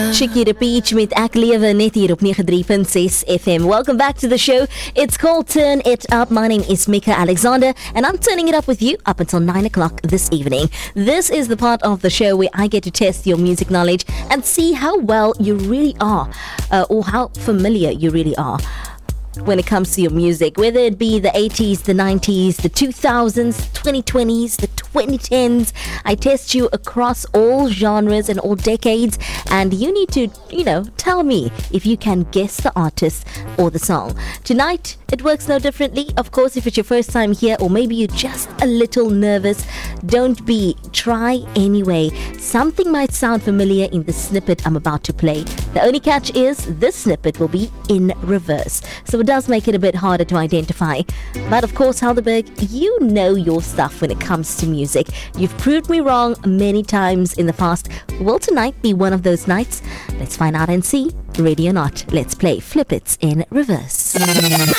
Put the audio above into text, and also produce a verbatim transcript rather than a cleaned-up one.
Chickie Repeach met Ek Lewe net hier op ninety-three point six F M. Welcome back to the show. It's called Turn It Up. My name is Mika Alexander and I'm turning it up with you up until nine o'clock this evening. This is the part of the show where I get to test your music knowledge and see how well you really are uh, or how familiar you really are when it comes to your music, whether it be the eighties, the nineties, the two thousands, twenty twenties, the twenty tens. I test you across all genres and all decades, and you need to, you know, tell me if you can guess the artist or the song. Tonight, it works no differently. Of course, if it's your first time here or maybe you're just a little nervous, don't be. Try anyway. Something might sound familiar in the snippet I'm about to play. The only catch is this snippet will be in reverse, so it does make it a bit harder to identify. But of course, Helderberg, you know your stuff when it comes to music. You've proved me wrong many times in the past. Will tonight be one of those nights? Let's find out and see. Ready or not, let's play Flip It in reverse.